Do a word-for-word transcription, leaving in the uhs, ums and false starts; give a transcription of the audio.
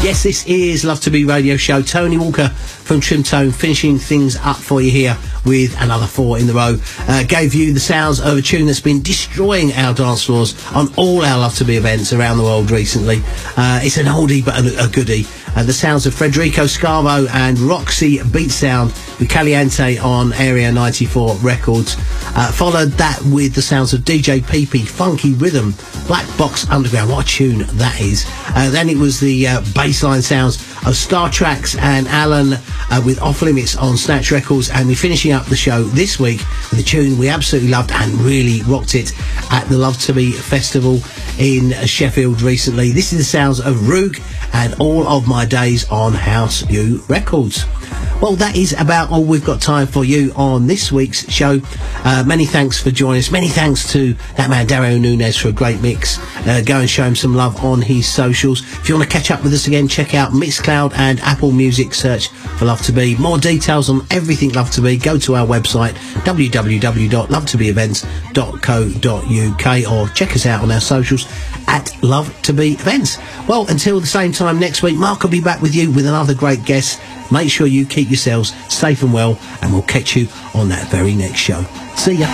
Yes, this is Love to Be Radio Show. Tony Walker from Trim Tone finishing things up for you here with another four in the row. Uh, gave you the sounds of a tune that's been destroying our dance floors on all our Love to Be events around the world recently. Uh, it's an oldie but a, a goodie. Uh, the sounds of Federico Scavo and Roxy Beat Sound with Caliente on Area ninety-four Records. Uh, followed that with the sounds of D J P P, Funky Rhythm, Black Box Underground. What a tune that is. Uh, then it was the uh, bassline sounds of Star Tracks and Alan uh, with Off Limits on Snatch Records. And we're finishing up the show this week with a tune we absolutely loved and really rocked it at the Love to Be Festival in Sheffield recently. This is the sounds of Roog and All of My Days on House View Records. Well, that is about all we've got time for you on this week's show. Uh, many thanks for joining us. Many thanks to that man Dario Nunez for a great mix. Uh, go and show him some love on his socials. If you want to catch up with us again, check out Mixcloud and Apple Music. Search for Love to Be. More details on everything Love to Be, go to our website w w w dot love to be events dot co dot u k or check us out on our socials at Love to Be Events. Well, until the same time next week, Mark will be back with you with another great guest. Make sure you keep yourselves safe and well, and we'll catch you on that very next show. See ya.